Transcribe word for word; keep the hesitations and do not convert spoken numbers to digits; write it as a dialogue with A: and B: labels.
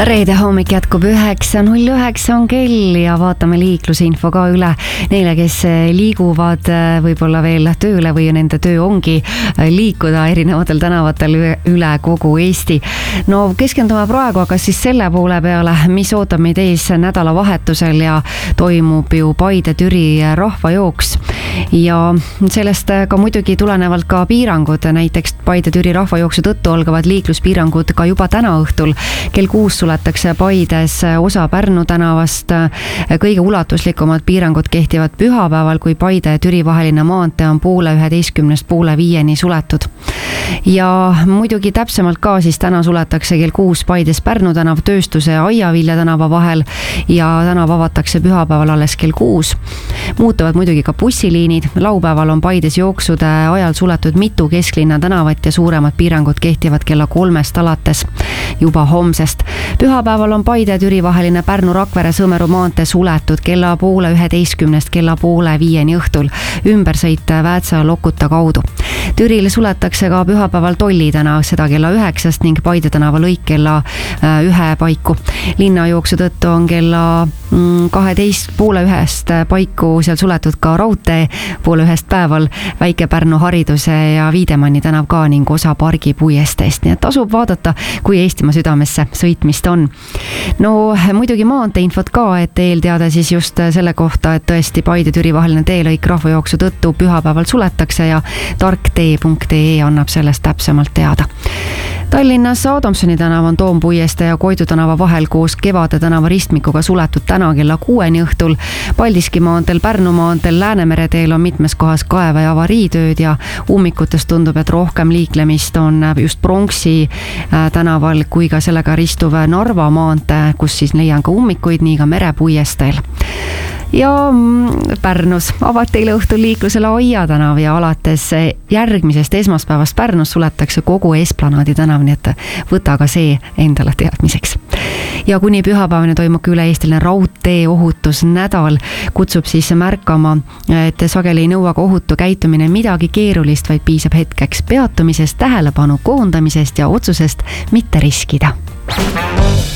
A: Reede hommik jätkub üheksa null üheksa on kell ja vaatame liiklusinfo ka üle neile, kes liiguvad võib-olla veel tööle või nende töö ongi liikuda erinevatel tänavatel üle kogu Eesti. No keskendume praegu aga siis selle poole peale, mis ootab meid ees nädalavahetusel ja toimub ju Paide-Türi rahvajooks ja sellest ka muidugi tulenevalt ka piirangud, näiteks Paide-Türi rahvajooksu tõttu algavad liikluspiirangud ka juba täna õhtul kell kuus suletakse Paides osa Pärnu tänavast. Kõige ulatuslikumad piirangud kehtivad pühapäeval, kui Paide ja Türi vaheline maantee on poole üheteistkümnest poole viieni suletud. Ja muidugi täpsemalt ka siis täna suletakse kell kuus Paides Pärnu tänav Tööstuse ja Aiavilja tänava vahel ja tänav avatakse pühapäeval alles kell kuus. Muutuvad muidugi ka bussiliinid. Laupäeval on Paides jooksude ajal suletud mitu kesklinna tänavat ja suuremad piirangud kehtivad kella kolmest alates juba homsest. Pühapäeval on Paide ja Türi vaheline Pärnu-Rakvere-Sõmeru maantee suletud kella poole üheteistkümnest kella poole viieni õhtul, ümbersõit Väätsa ja Lokuta kaudu. Türil suletakse ka pühapäeval Tolli tänav, seda kella üheksast ning Paide tänava lõik kella ühe paiku. Linnajooksu tõttu on kella kaheteist poole ühest paiku seal suletud ka raudtee poole ühest päeval Väike-Pärnu hariduse ja Viidemanni tänav ka ning osa pargi puiesteest. Nii et tasub vaadata, kui Eestimaa südamesse sõitmist on. No muidugi maanteeinfot ka, et eelteada siis just selle kohta, et tõesti Paide-Türi vaheline teelõik rahvajooksu tõttu pühapäeval suletakse ja tarktee punkt ee annab sellest täpsemalt teada. Tallinnas Adamsoni tänav on Toompuieste ja Koidu tänava vahel koos Kevade tänava ristmikuga suletud täna kella kuueni õhtul. Paldiski maanteel, Pärnu maanteel, Läänemere teel on mitmes kohas kaeva ja avariitööd ja ummikutes tundub, et rohkem liiklemist on just Pronksi tänaval kui ka sellega ristuv Narva maantee, kus siis leian ka ummikuid, nii ka Merepuiesteel. Ja Pärnus avati eile õhtul liiklusele Aia tänav ja alates järgmisest esmaspäevast Pärnus suletakse kogu Esplanaadi tänav, nii et võta ka see endale teadmiseks. Ja kuni pühapäevani toimub üle-eestiline raudtee ohutusnädal, kutsub siis märkama, et sageli ei nõua ka ohutu käitumine midagi keerulist, vaid piisab hetkeks peatumisest, tähelepanu koondamisest ja otsusest mitte riskida.